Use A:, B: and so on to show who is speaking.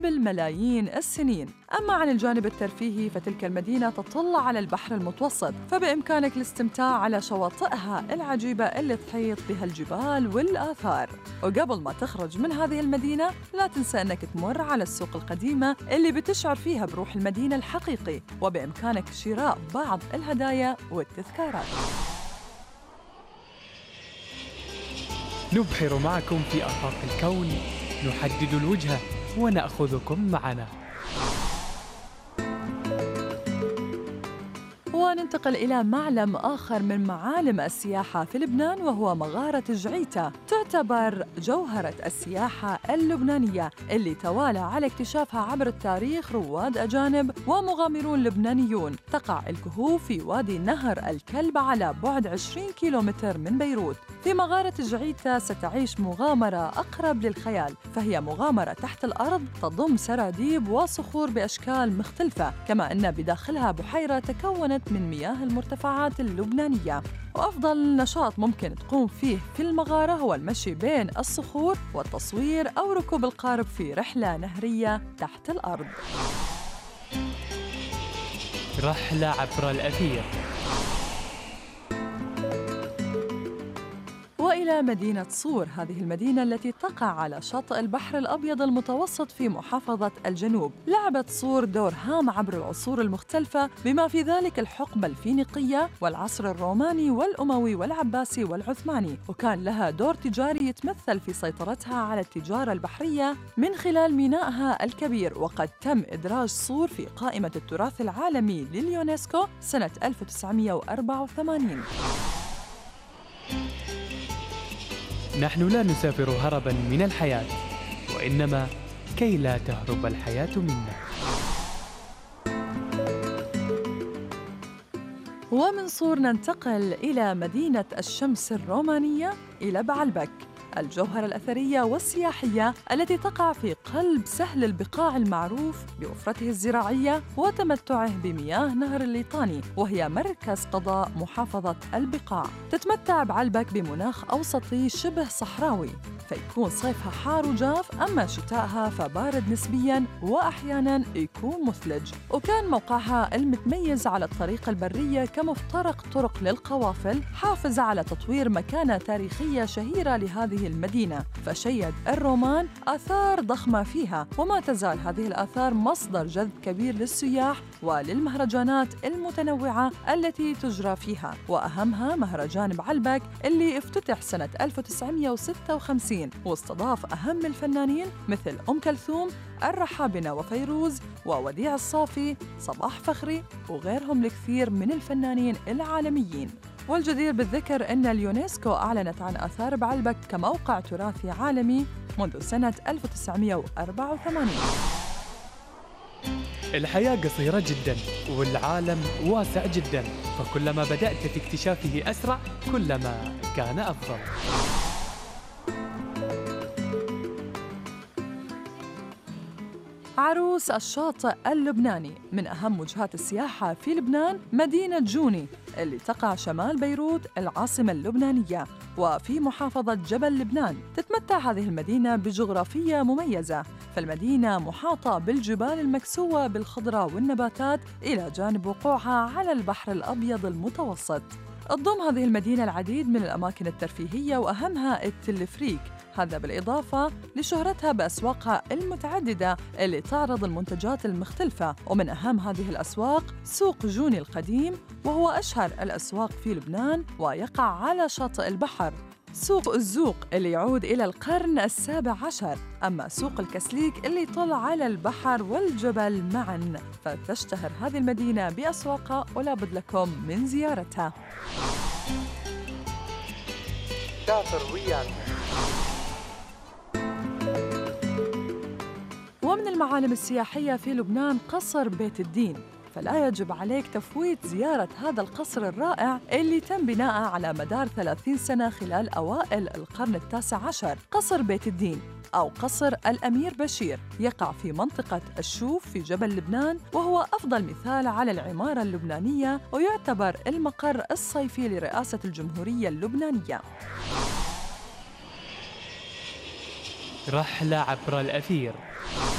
A: بالملايين السنين. أما عن الجانب الترفيهي فتلك المدينة تطل على البحر المتوسط، فبإمكانك الاستمتاع على شواطئها العجيبة اللي تحيط بها الجبال والآثار. وقبل ما تخرج من هذه المدينة لا تنسى أنك تمر على السوق القديمة اللي بتشعر فيها بروح المدينة الحقيقي، وبإمكانك شراء بعض الهدايا والتذكارات.
B: نبحر معكم في آفاق الكون، نحدد الوجهة ونأخذكم معنا.
A: وننتقل إلى معلم آخر من معالم السياحة في لبنان، وهو مغارة جعيتا. تعتبر جوهرة السياحة اللبنانية اللي توالى على اكتشافها عبر التاريخ رواد أجانب ومغامرون لبنانيون. تقع الكهوف في وادي نهر الكلب على بعد 20 كيلومتر من بيروت. في مغارة جعيتا ستعيش مغامرة أقرب للخيال، فهي مغامرة تحت الأرض تضم سراديب وصخور بأشكال مختلفة، كما أن بداخلها بحيرة تكونت من مياه المرتفعات اللبنانية. وأفضل نشاط ممكن تقوم فيه في المغارة هو المشي بين الصخور والتصوير أو ركوب القارب في رحلة نهرية تحت الأرض.
B: رحلة عبر الأثير.
A: وإلى مدينة صور، هذه المدينة التي تقع على شاطئ البحر الأبيض المتوسط في محافظة الجنوب. لعبت صور دور هام عبر العصور المختلفة، بما في ذلك الحقبة الفينيقية والعصر الروماني والأموي والعباسي والعثماني، وكان لها دور تجاري يتمثل في سيطرتها على التجارة البحرية من خلال مينائها الكبير. وقد تم إدراج صور في قائمة التراث العالمي لليونسكو سنة 1984.
B: نحن لا نسافر هرباً من الحياة، وإنما كي لا تهرب الحياة منا.
A: ومن صور ننتقل إلى مدينة الشمس الرومانية، إلى بعلبك، الجوهرة الأثرية والسياحية التي تقع في قلب سهل البقاع المعروف بوفرته الزراعية وتمتعه بمياه نهر الليطاني، وهي مركز قضاء محافظة البقاع. تتمتع بعلبك بمناخ أوسطي شبه صحراوي، فيكون صيفها حار وجاف، أما شتائها فبارد نسبياً وأحياناً يكون مثلج. وكان موقعها المتميز على الطريق البرية كمفترق طرق للقوافل حافز على تطوير مكانة تاريخية شهيرة لهذه المدينة، فشيد الرومان آثار ضخمة فيها، وما تزال هذه الآثار مصدر جذب كبير للسياح وللمهرجانات المتنوعة التي تجرى فيها، وأهمها مهرجان بعلبك اللي افتتح سنة 1956 واستضاف أهم الفنانين مثل أم كلثوم، الرحابنة وفيروز ووديع الصافي، صباح فخري وغيرهم الكثير من الفنانين العالميين. والجدير بالذكر أن اليونسكو أعلنت عن آثار بعلبك كموقع تراثي عالمي منذ سنة 1984.
B: الحياة قصيرة جداً والعالم واسع جداً، فكلما بدأت في اكتشافه أسرع كلما كان أفضل.
A: عروس الشاطئ اللبناني. من أهم وجهات السياحة في لبنان مدينة جوني اللي تقع شمال بيروت العاصمة اللبنانية وفي محافظة جبل لبنان. تتمتع هذه المدينة بجغرافية مميزة، فالمدينة محاطة بالجبال المكسوة بالخضرة والنباتات إلى جانب وقوعها على البحر الأبيض المتوسط. تضم هذه المدينة العديد من الأماكن الترفيهية وأهمها التلفريك، هذا بالإضافة لشهرتها بأسواقها المتعددة اللي تعرض المنتجات المختلفة. ومن أهم هذه الأسواق سوق جوني القديم، وهو أشهر الأسواق في لبنان ويقع على شاطئ البحر. سوق الزوق اللي يعود إلى القرن السابع عشر، أما سوق الكسليك اللي يطل على البحر والجبل معاً. فتشتهر هذه المدينة بأسواقها ولا بد لكم من زيارتها. سافر ويانا. ومن المعالم السياحية في لبنان قصر بيت الدين، فلا يجب عليك تفويت زيارة هذا القصر الرائع اللي تم بناءه على مدار 30 سنة خلال أوائل القرن التاسع عشر. قصر بيت الدين أو قصر الأمير بشير يقع في منطقة الشوف في جبل لبنان، وهو أفضل مثال على العمارة اللبنانية، ويعتبر المقر الصيفي لرئاسة الجمهورية اللبنانية.
B: رحلة عبر الأثير.